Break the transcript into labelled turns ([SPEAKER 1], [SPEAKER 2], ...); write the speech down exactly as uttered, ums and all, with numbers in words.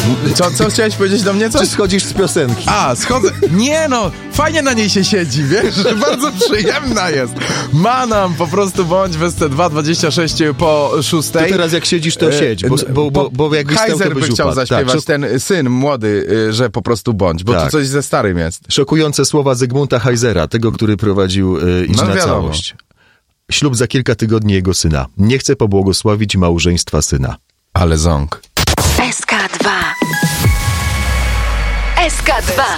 [SPEAKER 1] Co, co chciałeś powiedzieć do mnie? Co?
[SPEAKER 2] Czy schodzisz z piosenki?
[SPEAKER 1] A, schodzę. Nie no, fajnie na niej się siedzi, wiesz, że bardzo przyjemna jest. Manam, po prostu bądź w S C dwa dwadzieścia sześć po szóstej.
[SPEAKER 2] To teraz jak siedzisz, to siedź, bo, bo, bo, bo jakbyś stał, to
[SPEAKER 1] Kaiser by
[SPEAKER 2] byś
[SPEAKER 1] chciał
[SPEAKER 2] upadł.
[SPEAKER 1] zaśpiewać,
[SPEAKER 2] Tak,
[SPEAKER 1] ten syn młody, y, że po prostu bądź, bo
[SPEAKER 2] Tak.
[SPEAKER 1] to coś ze starym jest.
[SPEAKER 2] szokujące słowa Zygmunta Heisera, tego, który prowadził y, Idź
[SPEAKER 1] No
[SPEAKER 2] na
[SPEAKER 1] wiadomo.
[SPEAKER 2] całość. Ślub za kilka tygodni jego syna. Nie chce pobłogosławić małżeństwa syna.
[SPEAKER 1] Ale ząg.
[SPEAKER 3] S K dwa. S K dwa.